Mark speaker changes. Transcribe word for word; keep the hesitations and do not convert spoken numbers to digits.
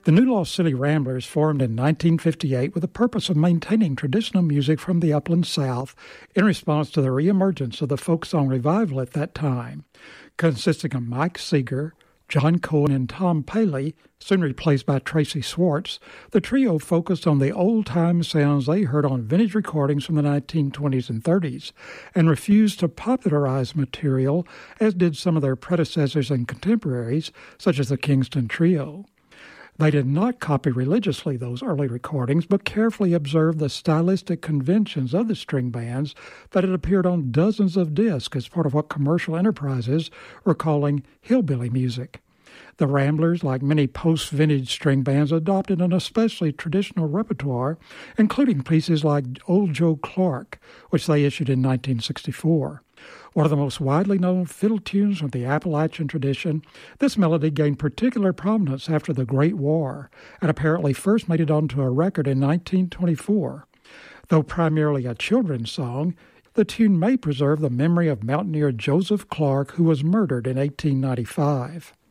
Speaker 1: The New Lost City Ramblers formed in nineteen fifty-eight with the purpose of maintaining traditional music from the Upland South in response to the reemergence of the folk song revival at that time. Consisting of Mike Seeger, John Cohen, and Tom Paley, soon replaced by Tracy Swartz, the trio focused on the old-time sounds they heard on vintage recordings from the nineteen twenties and thirties and refused to popularize material, as did some of their predecessors and contemporaries, such as the Kingston Trio. They did not copy religiously those early recordings, but carefully observed the stylistic conventions of the string bands that had appeared on dozens of discs as part of what commercial enterprises were calling hillbilly music. The Ramblers, like many post-vintage string bands, adopted an especially traditional repertoire, including pieces like Old Joe Clark, which they issued in nineteen sixty-four. One of the most widely known fiddle tunes of the Appalachian tradition, this melody gained particular prominence after the Great War and apparently first made it onto a record in nineteen twenty-four. Though primarily a children's song, the tune may preserve the memory of mountaineer Joseph Clark, who was murdered in eighteen ninety-five.